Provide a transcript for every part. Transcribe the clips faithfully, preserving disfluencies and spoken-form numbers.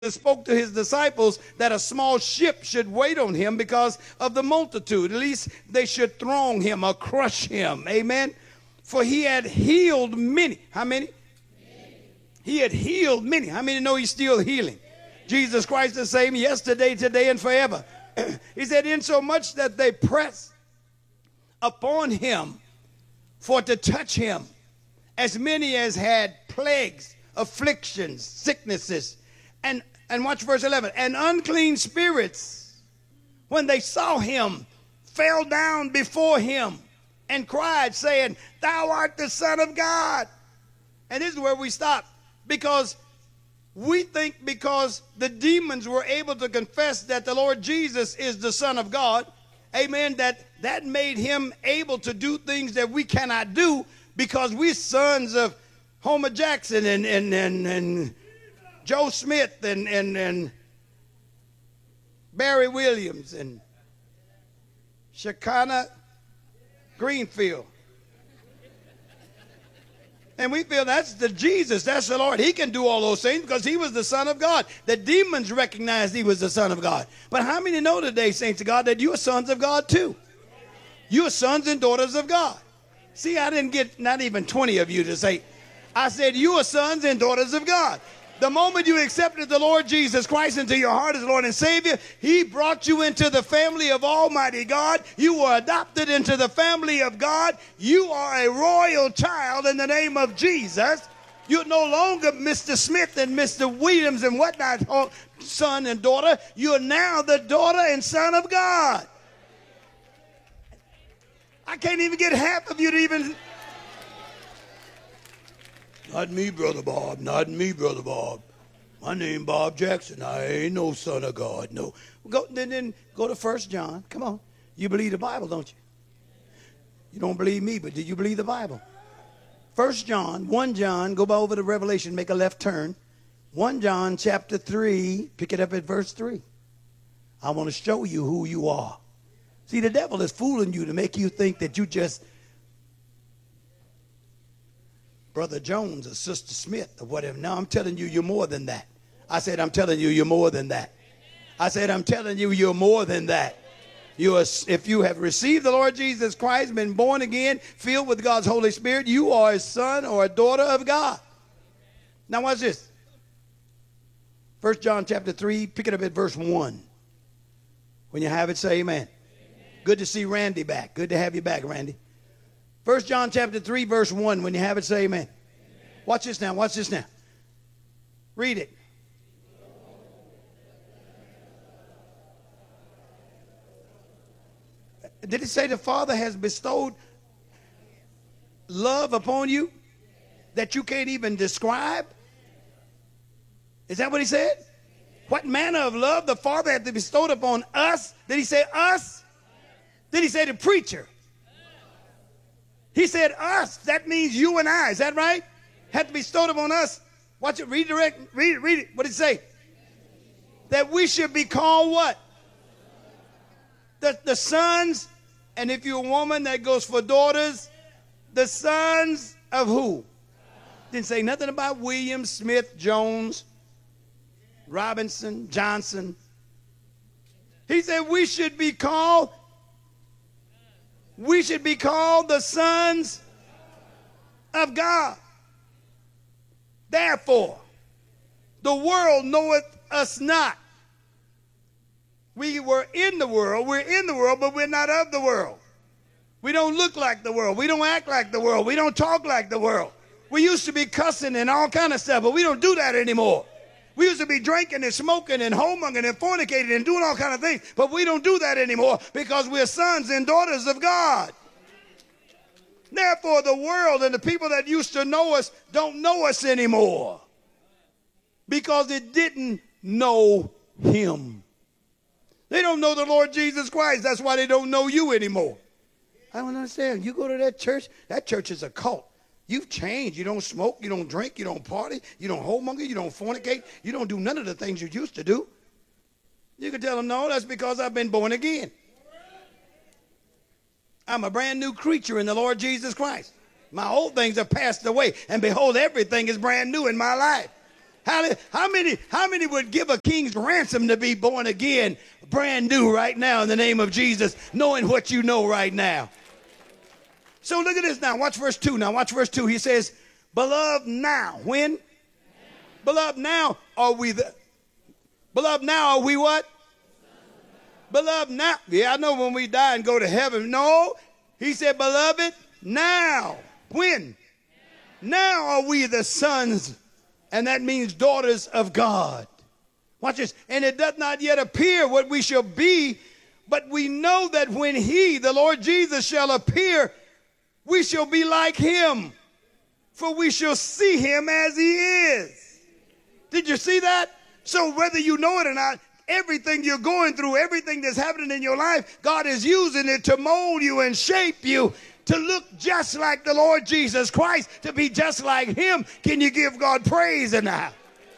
spoke to his disciples that a small ship should wait on him because of the multitude. At least they should throng him or crush him. Amen. For he had healed many. How many? He had healed many. How many know he's still healing? Jesus Christ the same yesterday, today, and forever. He said, insomuch that they pressed upon him for to touch him, as many as had plagues, afflictions, sicknesses, and and watch verse eleven. And unclean spirits, when they saw him, fell down before him and cried, saying, Thou art the Son of God. And this is where we stop, because we think because the demons were able to confess that the Lord Jesus is the Son of God, amen, that that made him able to do things that we cannot do, because we're sons of Homer Jackson and and and, and Joe Smith and, and, and Barry Williams and Shekinah Greenfield. And we feel that's the Jesus, that's the Lord. He can do all those things because he was the Son of God. The demons recognized he was the Son of God. But how many know today, saints of God, that you are sons of God too? You are sons and daughters of God. See, I didn't get not even twenty of you to say, I said you are sons and daughters of God. The moment you accepted the Lord Jesus Christ into your heart as Lord and Savior, he brought you into the family of Almighty God. You were adopted into the family of God. You are a royal child in the name of Jesus. You're no longer Mister Smith and Mister Williams and whatnot, son and daughter. You're now the daughter and son of God. I can't even get half of you to even... Not me, Brother Bob. Not me, Brother Bob. My name Bob Jackson. I ain't no son of God. No. Go, then, then go to First John. Come on. You believe the Bible, don't you? You don't believe me, but do you believe the Bible? First John, First John, go by over to Revelation, make a left turn. First John chapter three, pick it up at verse three. I want to show you who you are. See, the devil is fooling you to make you think that you just... Brother Jones or Sister Smith or whatever. No, I'm telling you, you're more than that. I said, I'm telling you, you're more than that. I said, I'm telling you, you're more than that. You are, if you have received the Lord Jesus Christ, been born again, filled with God's Holy Spirit, you are a son or a daughter of God. Now watch this. First John chapter three, pick it up at verse one. When you have it, say amen. Amen. Good to see Randy back. Good to have you back, Randy. First John chapter three, verse one. When you have it, say amen. Amen. Watch this now. Watch this now. Read it. Did it say the Father has bestowed love upon you that you can't even describe? Is that what he said? What manner of love the Father hath bestowed upon us? Did he say us? Did he say the preacher? He said us. That means you and I. Is that right? Had to be bestowed upon us. Watch it. Read direct. Read it. Read it. What did it say? That we should be called what? The, the sons. And if you're a woman, that goes for daughters. The sons of who? Didn't say nothing about William, Smith, Jones, Robinson, Johnson. He said we should be called We should be called the sons of God. Therefore, the world knoweth us not. We were in the world. We're in the world, but we're not of the world. We don't look like the world. We don't act like the world. We don't talk like the world. We used to be cussing and all kind of stuff, but we don't do that anymore. We used to be drinking and smoking and homongering and fornicating and doing all kind of things, but we don't do that anymore because we're sons and daughters of God. Therefore, the world and the people that used to know us don't know us anymore because it didn't know him. They don't know the Lord Jesus Christ. That's why they don't know you anymore. I don't understand. You go to that church, that church is a cult. You've changed. You don't smoke, you don't drink, you don't party, you don't homemonger, you don't fornicate, you don't do none of the things you used to do. You can tell them, no, that's because I've been born again. I'm a brand new creature in the Lord Jesus Christ. My old things have passed away, and behold, everything is brand new in my life. How, how many, how many would give a king's ransom to be born again, brand new right now in the name of Jesus, knowing what you know right now? So look at this now. Watch verse two. Now watch verse two. He says, beloved now. When? Now. Beloved now are we the, beloved now are we what? Beloved now. Yeah, I know when we die and go to heaven. No, he said, beloved now. When? Now, now are we the sons, and that means daughters of God. Watch this. And it does not yet appear what we shall be, but we know that when he, the Lord Jesus, shall appear, we shall be like him, for we shall see him as he is. Did you see that? So whether you know it or not, everything you're going through, everything that's happening in your life, God is using it to mold you and shape you to look just like the Lord Jesus Christ, to be just like him. Can you give God praise or not?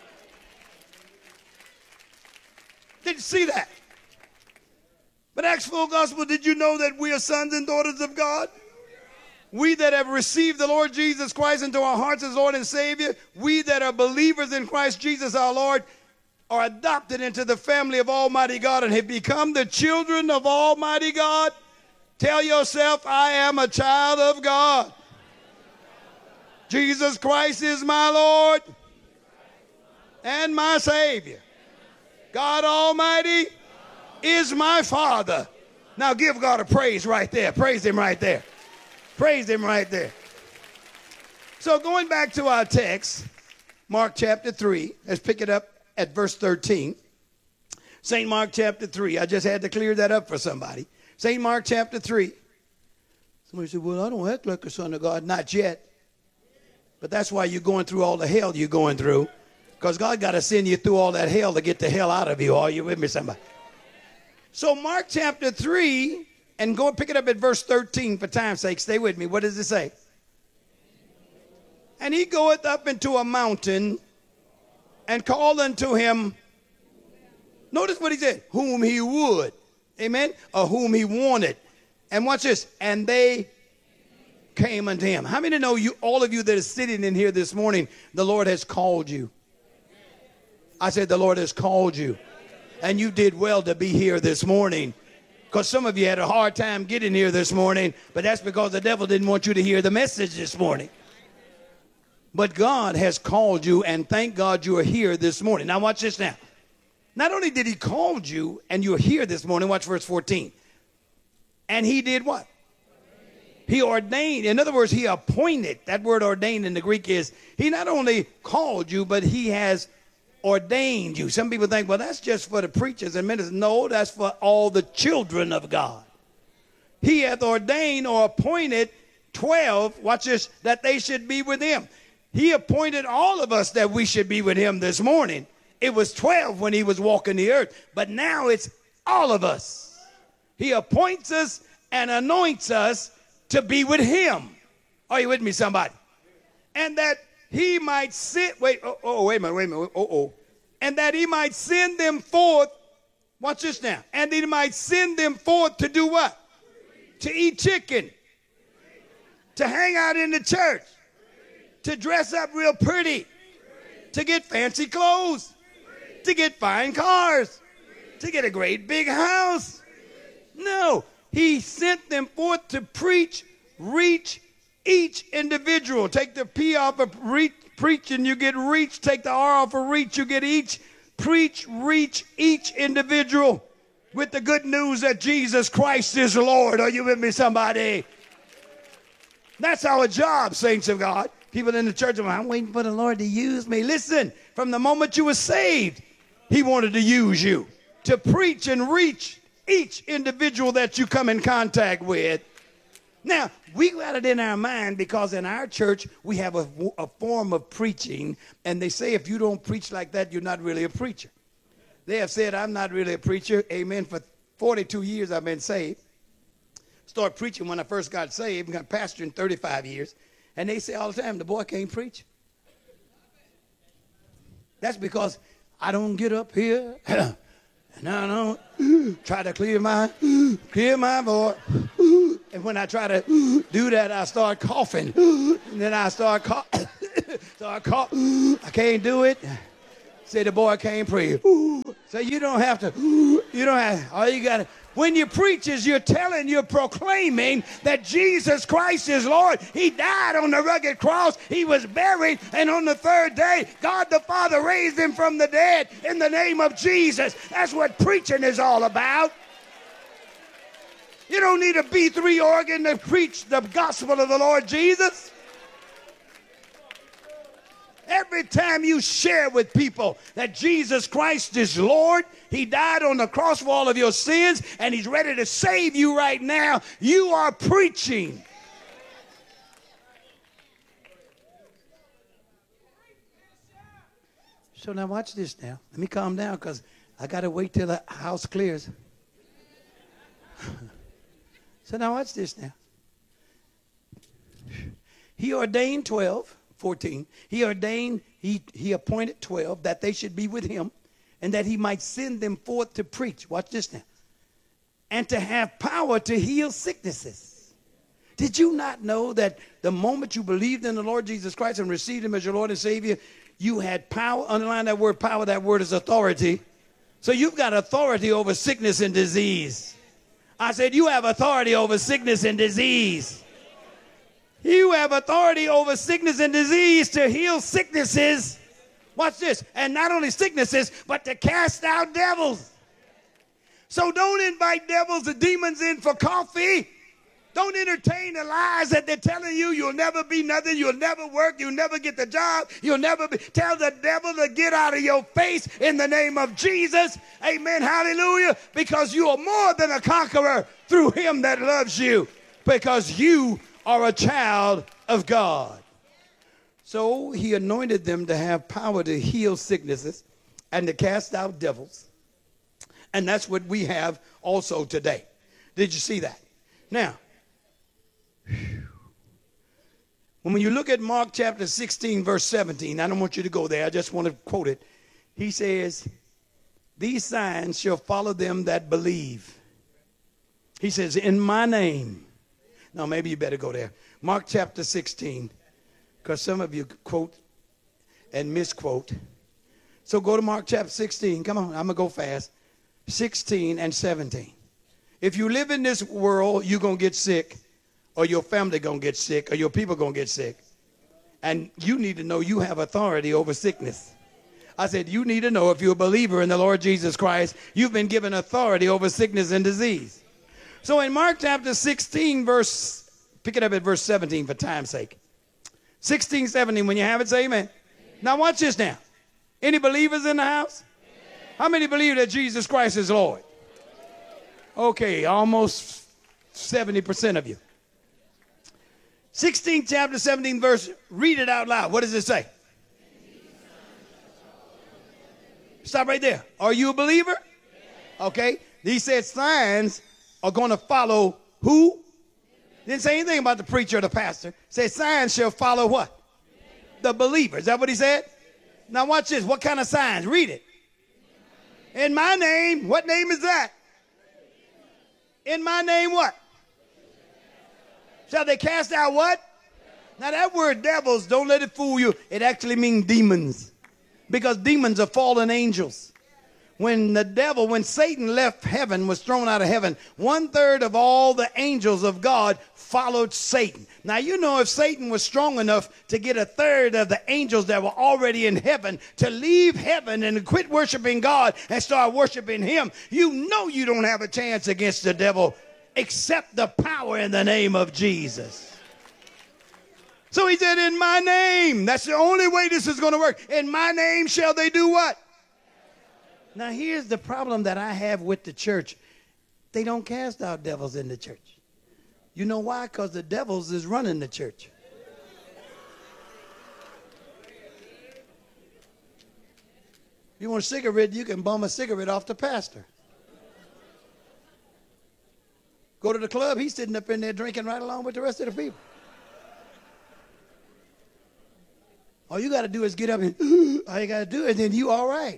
Did you see that? But Acts full gospel, did you know that we are sons and daughters of God? We that have received the Lord Jesus Christ into our hearts as Lord and Savior, we that are believers in Christ Jesus our Lord, are adopted into the family of Almighty God and have become the children of Almighty God. Tell yourself, I am a child of God. Jesus Christ is my Lord and my Savior. God Almighty is my Father. Now give God a praise right there. Praise him right there. Praise him right there. So going back to our text, Mark chapter three, let's pick it up at verse thirteen. Saint Mark chapter three. I just had to clear that up for somebody. Saint Mark chapter three. Somebody said, well, I don't act like a son of God. Not yet. But that's why you're going through all the hell you're going through. Because God got to send you through all that hell to get the hell out of you. Are you with me, somebody? So Mark chapter three, and go and pick it up at verse thirteen for time's sake. Stay with me. What does it say? And he goeth up into a mountain and called unto him, notice what he said, whom he would, amen, or whom he wanted. And watch this, and they came unto him. How many know you, all of you that are sitting in here this morning, the Lord has called you? I said the Lord has called you. And you did well to be here this morning. Because some of you had a hard time getting here this morning, but that's because the devil didn't want you to hear the message this morning. But God has called you, and thank God you are here this morning. Now watch this now. Not only did he call you and you're here this morning, watch verse fourteen. And he did what? He ordained. In other words, he appointed. That word ordained in the Greek is, he not only called you, but he has ordained you. Some people think, well, that's just for the preachers and ministers. No, that's for all the children of God. He hath ordained or appointed twelve, watch this, that they should be with him. He appointed all of us that we should be with him this morning. It was twelve when he was walking the earth, but now it's all of us. He appoints us and anoints us to be with him. Are you with me, somebody? And that he might sit, wait, oh, oh wait a minute, wait a minute, oh, oh. And that he might send them forth, watch this now, and he might send them forth to do what? To eat chicken, to hang out in the church, to dress up real pretty, to get fancy clothes, to get fine cars, to get a great big house. No, he sent them forth to preach, reach each individual. Take the P off of reach, preach, and you get reach. Take the R off of reach, you get each. Preach, reach each individual with the good news that Jesus Christ is Lord. Are you with me, somebody? That's our job, saints of God. People in the church are like, I'm waiting for the Lord to use me. Listen, from the moment you were saved, he wanted to use you to preach and reach each individual that you come in contact with. Now, we got it in our mind because in our church, we have a, a form of preaching, and they say if you don't preach like that, you're not really a preacher. They have said, I'm not really a preacher. Amen. For forty-two years, I've been saved. Started preaching when I first got saved. I've been pastoring thirty-five years. And they say all the time, the boy can't preach. That's because I don't get up here and I don't try to clear my, clear my voice. And when I try to do that, I start coughing. And then I start coughing. start coughing. I can't do it. Say the boy can't pray. Ooh. So you don't have to. Ooh. You don't have. All you got to. When you preach is you're telling, you're proclaiming that Jesus Christ is Lord. He died on the rugged cross. He was buried. And on the third day, God the Father raised him from the dead in the name of Jesus. That's what preaching is all about. You don't need a B three organ to preach the gospel of the Lord Jesus. Every time you share with people that Jesus Christ is Lord, he died on the cross for all of your sins, and he's ready to save you right now, you are preaching. So now watch this now. Let me calm down because I got to wait till the house clears. So now watch this now. He ordained twelve. fourteen. He ordained, he, he appointed twelve that they should be with him and that he might send them forth to preach. Watch this now. And to have power to heal sicknesses. Did you not know that the moment you believed in the Lord Jesus Christ and received him as your Lord and Savior, you had power? Underline that word power. That word is authority. So you've got authority over sickness and disease. I said you have authority over sickness and disease. You have authority over sickness and disease to heal sicknesses. Watch this. And not only sicknesses, but to cast out devils. So don't invite devils or demons in for coffee. Don't entertain the lies that they're telling you. You'll never be nothing. You'll never work. You'll never get the job. You'll never be. Tell the devil to get out of your face in the name of Jesus. Amen. Hallelujah. Because you are more than a conqueror through him that loves you. Because you are a child of God. So he anointed them to have power to heal sicknesses and to cast out devils. And that's what we have also today. Did you see that? Now, when you look at Mark chapter sixteen, verse seventeen, I don't want you to go there. I just want to quote it. He says, these signs shall follow them that believe. He says, in my name. No, maybe you better go there. Mark chapter sixteen, because some of you quote and misquote. So go to Mark chapter sixteen. Come on, I'm going to go fast. sixteen and seventeen. If you live in this world, you're going to get sick, or your family going to get sick, or your people going to get sick. And you need to know you have authority over sickness. I said you need to know if you're a believer in the Lord Jesus Christ, you've been given authority over sickness and disease. So in Mark chapter sixteen, verse, pick it up at verse seventeen for time's sake. sixteen, seventeen, when you have it, say amen. Amen. Now watch this now. Any believers in the house? Amen. How many believe that Jesus Christ is Lord? Okay, almost seventy percent of you. sixteen chapter, seventeen verse, read it out loud. What does it say? Stop right there. Are you a believer? Okay. He said signs are going to follow who? Didn't say anything about the preacher or the pastor. Said signs shall follow what? The believer. Is that what he said? Now watch this. What kind of signs? Read it. In my name. What name is that? In my name what? Shall they cast out what? Now that word devils, don't let it fool you. It actually means demons. Because demons are fallen angels. When the devil, when Satan left heaven, was thrown out of heaven, one third of all the angels of God followed Satan. Now, you know, if Satan was strong enough to get a third of the angels that were already in heaven to leave heaven and quit worshiping God and start worshiping him, you know you don't have a chance against the devil except the power in the name of Jesus. So he said, in my name, that's the only way this is going to work. In my name shall they do what? Now, here's the problem that I have with the church. They don't cast out devils in the church. You know why? Because the devils is running the church. You want a cigarette, you can bum a cigarette off the pastor. Go to the club, he's sitting up in there drinking right along with the rest of the people. All you got to do is get up and, all you got to do is then you all right.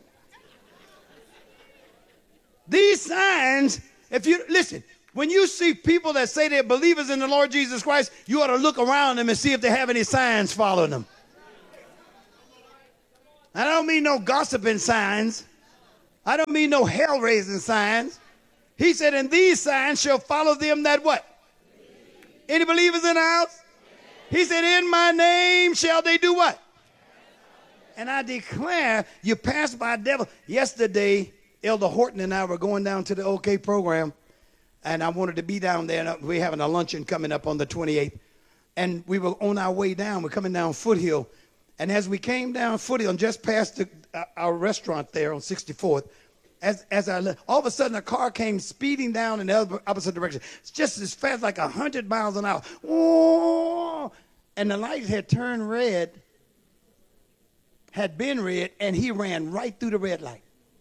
These signs, if you, listen, when you see people that say they're believers in the Lord Jesus Christ, you ought to look around them and see if they have any signs following them. I don't mean no gossiping signs. I don't mean no hell-raising signs. He said, and these signs shall follow them that what? Any believers in the house? He said, in my name shall they do what? And I declare you pass by devil. Yesterday, Elder Horton and I were going down to the OK program, and I wanted to be down there. And we're having a luncheon coming up on the twenty-eighth. And we were on our way down. We're coming down Foothill. And as we came down Foothill and just past the, uh, our restaurant there on sixty-fourth, as as I all of a sudden a car came speeding down in the other opposite direction. It's just as fast, like one hundred miles an hour. Whoa! And the light had turned red, had been red, and he ran right through the red light.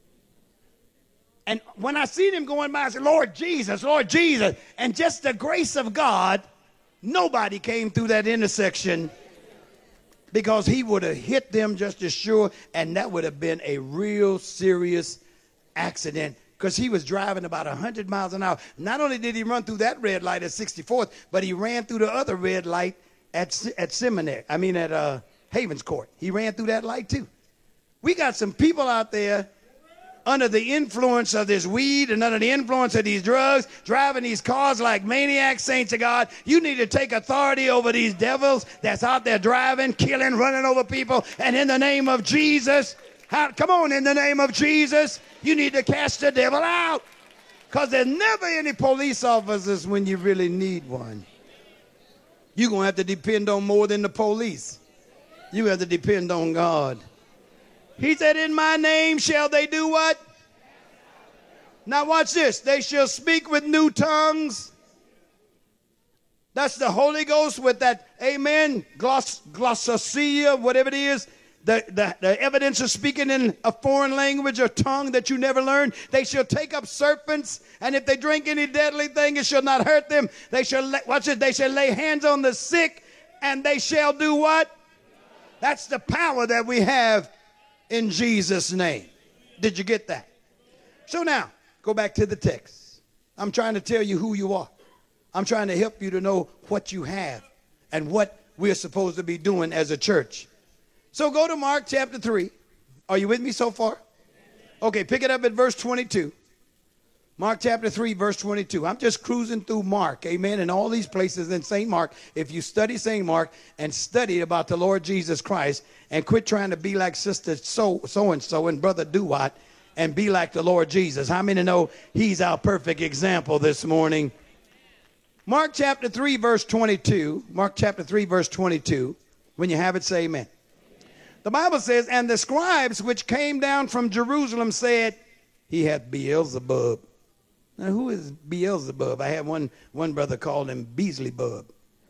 And when I seen him going by, I said, Lord Jesus, Lord Jesus. And just the grace of God, nobody came through that intersection, because he would have hit them just as sure, and that would have been a real serious accident, because he was driving about one hundred miles an hour. Not only did he run through that red light at sixty-fourth, but he ran through the other red light at at Seminary. I mean at uh, Havens Court. He ran through that light too. We got some people out there under the influence of this weed and under the influence of these drugs, driving these cars like maniacs, saints of God. You need to take authority over these devils that's out there driving, killing, running over people. And in the name of Jesus, how, come on, in the name of Jesus, you need to cast the devil out. Because there's never any police officers when you really need one. You're going to have to depend on more than the police. You have to depend on God. He said, in my name shall they do what? Now watch this. They shall speak with new tongues. That's the Holy Ghost with that, amen, gloss, glossosia, whatever it is. The, the, the evidence of speaking in a foreign language or tongue that you never learned. They shall take up serpents, and if they drink any deadly thing, it shall not hurt them. They shall, lay, watch it, they shall lay hands on the sick, and they shall do what? That's the power that we have in Jesus' name. Did you get that? So now, go back to the text. I'm trying to tell you who you are. I'm trying to help you to know what you have and what we're supposed to be doing as a church. So go to Mark chapter three. Are you with me so far? Okay, pick it up at verse twenty-two. Mark chapter three, verse twenty-two. I'm just cruising through Mark, amen, and all these places in Saint Mark. If you study Saint Mark and study about the Lord Jesus Christ and quit trying to be like sister so, so-and-so and brother Duwat and be like the Lord Jesus. How many know he's our perfect example this morning? Mark chapter three, verse twenty-two. Mark chapter three, verse twenty-two. When you have it, say amen. The Bible says, and the scribes which came down from Jerusalem said, he hath Beelzebub. Now, who is Beelzebub? I had one, one brother called him Beasley-bub.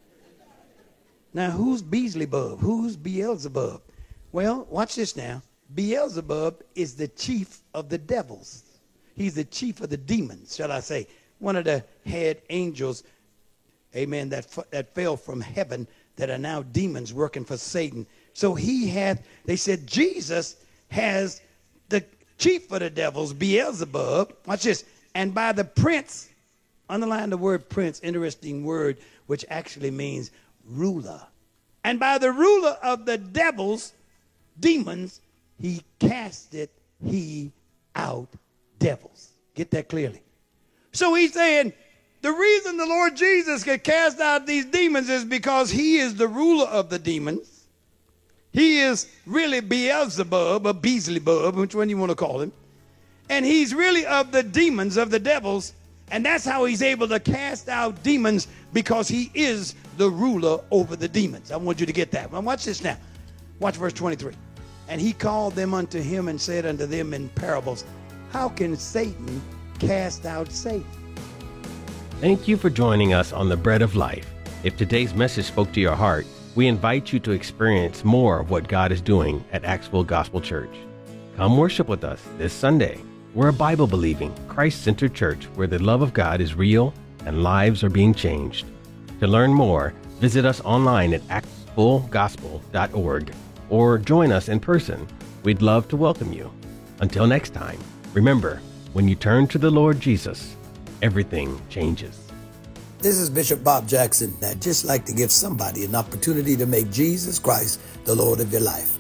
Now, who's Beasley-bub? Who's Beelzebub? Well, watch this now. Beelzebub is the chief of the devils. He's the chief of the demons, shall I say. One of the head angels, amen, that, that fell from heaven that are now demons working for Satan. So he had, they said, Jesus has the chief of the devils, Beelzebub. Watch this. And by the prince, underline the word prince, interesting word, which actually means ruler. And by the ruler of the devils, demons, he casted he out devils. Get that clearly. So he's saying the reason the Lord Jesus could cast out these demons is because he is the ruler of the demons. He is really Beelzebub, or Beasley-bub, which one you want to call him. And he's really of the demons, of the devils. And that's how he's able to cast out demons, because he is the ruler over the demons. I want you to get that. Now watch this now. Watch verse twenty-three. And he called them unto him and said unto them in parables, how can Satan cast out Satan? Thank you for joining us on the Bread of Life. If today's message spoke to your heart, we invite you to experience more of what God is doing at Axville Gospel Church. Come worship with us this Sunday. We're a Bible-believing, Christ-centered church where the love of God is real and lives are being changed. To learn more, visit us online at axville gospel dot org or join us in person. We'd love to welcome you. Until next time, remember, when you turn to the Lord Jesus, everything changes. This is Bishop Bob Jackson. I'd just like to give somebody an opportunity to make Jesus Christ the Lord of your life.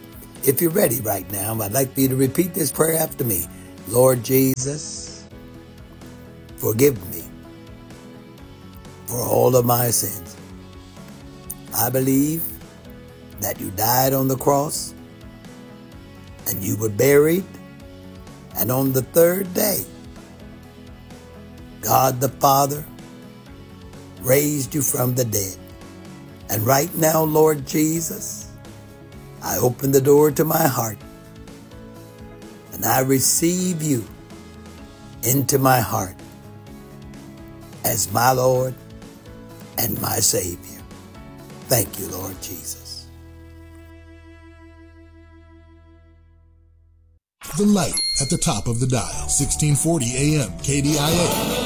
If you're ready right now, I'd like for you to repeat this prayer after me. Lord Jesus, forgive me for all of my sins. I believe that you died on the cross and you were buried, and on the third day, God the Father raised you from the dead. And right now, Lord Jesus, I open the door to my heart and I receive you into my heart as my Lord and my Savior. Thank you, Lord Jesus. The light at the top of the dial, sixteen forty A M K D I A.